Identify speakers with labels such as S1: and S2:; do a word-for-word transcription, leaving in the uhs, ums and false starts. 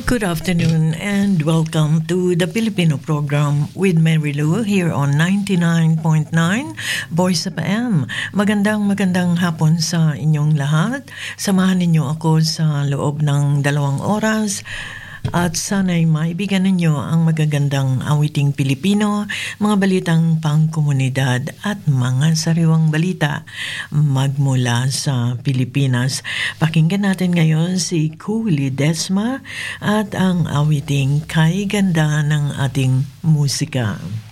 S1: Good afternoon and welcome to the Filipino program with Mary Lou here on ninety-nine point nine Voice of M. Magandang magandang hapon sa inyong lahat. Samahan ninyo ako sa loob ng dalawang oras at sana'y maibigan ninyo ang magagandang awiting Pilipino, mga balitang pangkomunidad at mga sariwang balita magmula sa Pilipinas. Pakinggan natin ngayon si Kuli Desma at ang awiting Kay Ganda ng ating musika.